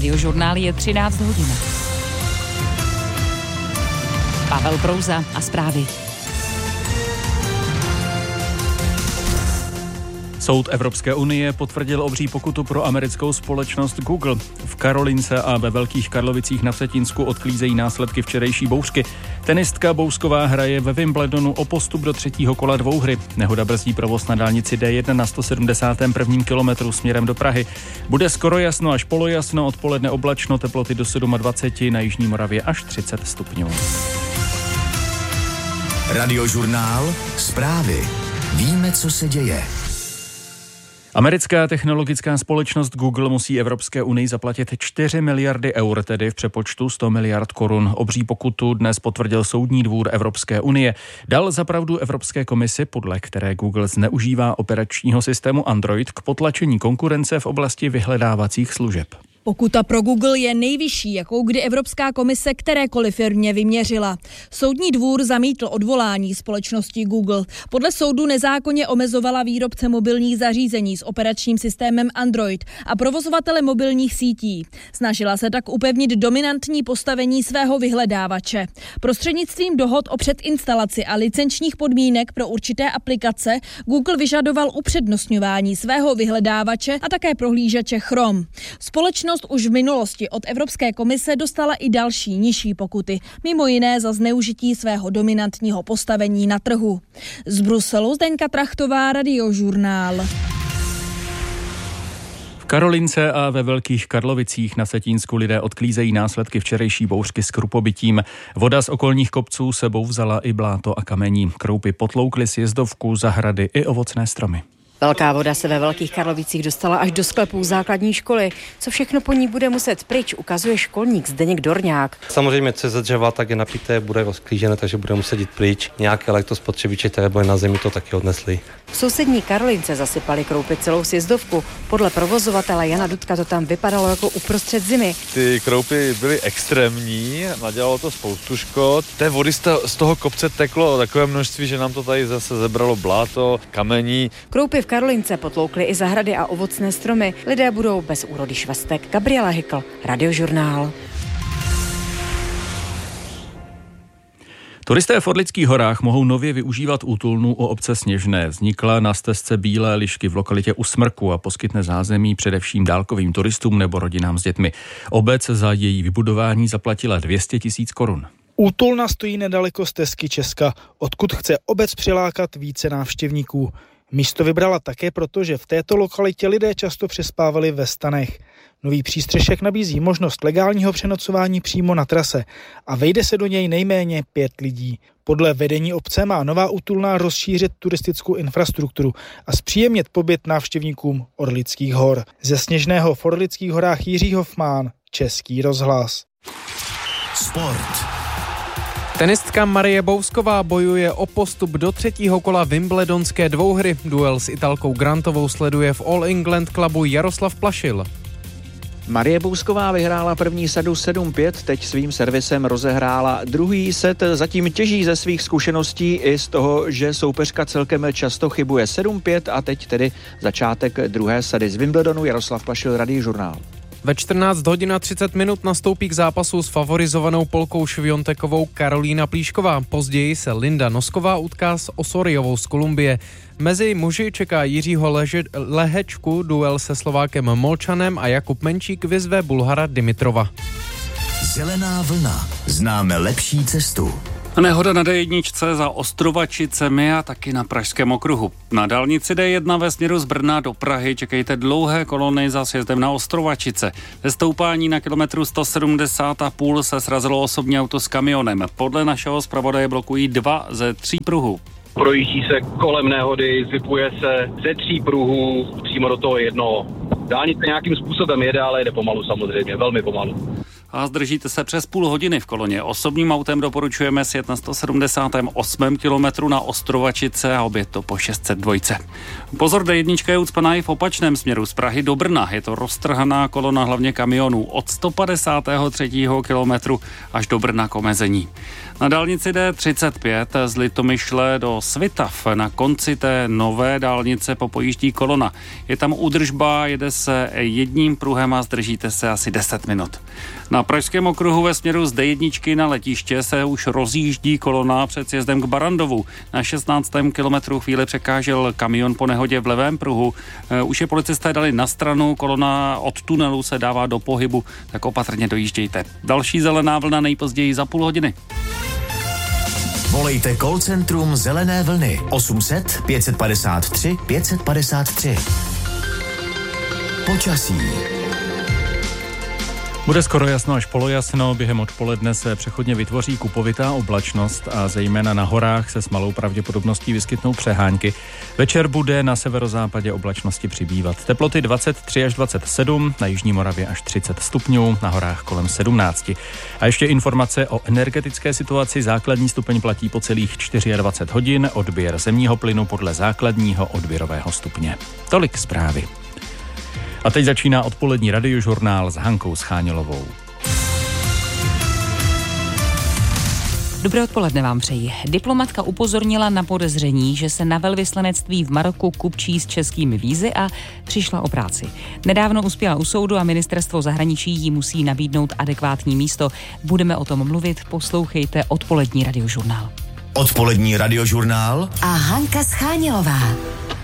Radiožurnál je 13 hodin. Pavel Prouza a zprávy. Soud Evropské unie potvrdil obří pokutu pro americkou společnost Google. V Karolince a ve Velkých Karlovicích na Vsetínsku odklízejí následky včerejší bouřky. Tenistka Bousková hraje ve Wimbledonu o postup do třetího kola dvouhry. Nehoda brzdí provoz na dálnici D1 na 171. kilometru směrem do Prahy. Bude skoro jasno až polojasno, odpoledne oblačno, teploty do 27, na jižní Moravě až 30 stupňů. Radiožurnál, zprávy. Víme, co se děje. Americká technologická společnost Google musí Evropské unii zaplatit 4 miliardy eur, tedy v přepočtu 100 miliard korun. Obří pokutu dnes potvrdil Soudní dvůr Evropské unie. Dal za pravdu Evropské komisi, podle které Google zneužívá operačního systému Android k potlačení konkurence v oblasti vyhledávacích služeb. Pokuta pro Google je nejvyšší, jakou kdy Evropská komise kterékoliv firmě vyměřila. Soudní dvůr zamítl odvolání společnosti Google. Podle soudu nezákonně omezovala výrobce mobilních zařízení s operačním systémem Android a provozovatele mobilních sítí. Snažila se tak upevnit dominantní postavení svého vyhledávače. Prostřednictvím dohod o předinstalaci a licenčních podmínek pro určité aplikace Google vyžadoval upřednostňování svého vyhledávače a také prohlížeče Chrome. Společnost už v minulosti od Evropské komise dostala i další nižší pokuty, mimo jiné za zneužití svého dominantního postavení na trhu. Z Bruselu Zdeňka Trachtová, Radiožurnál. V Karolince a ve Velkých Karlovicích na Vsetínsku lidé odklízejí následky včerejší bouřky s krupobytím. Voda z okolních kopců sebou vzala i bláto a kamení. Kroupy potloukly sjezdovku, zahrady i ovocné stromy. Velká voda se ve Velkých Karlovicích dostala až do sklepů základní školy. Co všechno po ní bude muset pryč, ukazuje školník Zdeněk Dorňák. Samozřejmě, co je ze dřeva, tak je napité, bude rozklížené, takže bude muset jít pryč. Nějaké elektrospotřebiče, které byly na zemi, to taky odnesli. V sousední Karolince zasypali kroupy celou sjezdovku. Podle provozovatele Jana Dudka to tam vypadalo jako uprostřed zimy. Ty kroupy byly extrémní, nadělalo to spoustu škod. Té vody z toho kopce teklo takové množství, že nám to tady zase zebralo bláto, kamení. Kroupy v Karolince potloukly i zahrady a ovocné stromy. Lidé budou bez úrody švestek. Gabriela Hykl, Radiožurnál. Turisté v Orlických horách mohou nově využívat útulnu u obce Sněžné. Vznikla na stezce Bílé lišky v lokalitě U Smrku a poskytne zázemí především dálkovým turistům nebo rodinám s dětmi. Obec za její vybudování zaplatila 200 000 korun. Útulna stojí nedaleko stezky Česka, odkud chce obec přilákat více návštěvníků. Místo vybrala také proto, že v této lokalitě lidé často přespávali ve stanech. Nový přístřešek nabízí možnost legálního přenocování přímo na trase a vejde se do něj nejméně 5 lidí. Podle vedení obce má nová útulna rozšířit turistickou infrastrukturu a zpříjemnit pobyt návštěvníkům Orlických hor. Ze Sněžného v Orlických horách Jiří Hofmán, Český rozhlas. Sport. Tenistka Marie Bousková bojuje o postup do třetího kola wimbledonské dvouhry. Duel s Italkou Grantovou sleduje v All England klubu Jaroslav Plašil. Marie Bousková vyhrála první sadu 7-5, teď svým servisem rozehrála druhý set, zatím těží ze svých zkušeností i z toho, že soupeřka celkem často chybuje 7-5 a teď tedy začátek druhé sady z Wimbledonu. Jaroslav Plašil, Radiožurnál. Ve 14 hodin a 30 minut nastoupí k zápasu s favorizovanou Polkou Šviontekovou Karolína Plíšková. Později se Linda Nosková utká s Osoriovou z Kolumbie. Mezi muži čeká Jiřího Lehečku duel se Slovákem Molčanem a Jakub Menčík vyzve Bulhara Dimitrova. Zelená vlna. Známe lepší cestu. Nehoda na D1 za Ostrovačicemi a taky na Pražském okruhu. Na dálnici D1 ve směru z Brna do Prahy čekejte dlouhé kolony za sjezdem na Ostrovačice. Ve stoupání na kilometru 170,5 se srazilo osobní auto s kamionem. Podle našeho zpravodaje blokují 2 ze 3 pruhů. Projíždí se kolem nehody, zipuje se ze 3 pruhů přímo do toho jednoho. Dálnice nějakým způsobem jede, ale jede pomalu samozřejmě, velmi pomalu. a zdržíte se přes půl hodiny v koloně. Osobním autem doporučujeme sjet na 178. kilometru na Ostrovačice a objet to po 602. Pozor, D1 je ucpaná i v opačném směru z Prahy do Brna. Je to roztrhaná kolona hlavně kamionů od 153. kilometru až do Brna k omezení. Na dálnici D35 z Litomyšle do Svitav na konci té nové dálnice popojíždí kolona. Je tam údržba, jede se jedním pruhem a zdržíte se asi 10 minut. Na Pražském okruhu ve směru z D1 na letiště se už rozjíždí kolona před sjezdem k Barandovu. Na 16. kilometru chvíli překážel kamion po nehodě v levém pruhu. Už je policisté dali na stranu, kolona od tunelu se dává do pohybu, tak opatrně dojíždějte. Další zelená vlna nejpozději za půl hodiny. Volejte call centrum Zelené vlny 800 553 553. Počasí. Bude skoro jasno až polojasno, během odpoledne se přechodně vytvoří kupovitá oblačnost a zejména na horách se s malou pravděpodobností vyskytnou přehánky. Večer bude na severozápadě oblačnosti přibývat. Teploty 23 až 27, na jižní Moravě až 30 stupňů, na horách kolem 17. A ještě informace o energetické situaci. Základní stupeň platí po celých 24 hodin, odběr zemního plynu podle základního odběrového stupně. Tolik zprávy. A teď začíná odpolední radiožurnál s Hankou Schánělovou. Dobré odpoledne vám přeji. Diplomatka upozornila na podezření, že se na velvyslanectví v Maroku kupčí s českými vízy a přišla o práci. Nedávno uspěla u soudu a ministerstvo zahraničí jí musí nabídnout adekvátní místo. Budeme o tom mluvit, poslouchejte odpolední radiožurnál. Odpolední radiožurnál a Hanka Schánělová.